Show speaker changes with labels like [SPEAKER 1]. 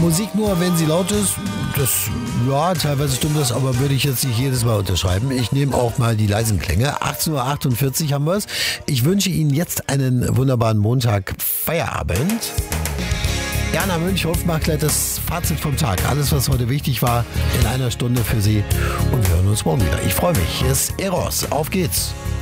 [SPEAKER 1] Musik nur, wenn sie laut ist, ja, teilweise stimmt das, aber würde ich jetzt nicht jedes Mal unterschreiben. Ich nehme auch mal die leisen Klänge. 18:48 Uhr haben wir es. Ich wünsche Ihnen jetzt einen wunderbaren Montag Feierabend. Jana Münchhoff macht gleich das Fazit vom Tag. Alles, was heute wichtig war, in einer Stunde für Sie. Und wir hören uns morgen wieder. Ich freue mich. Hier ist Eros. Auf geht's.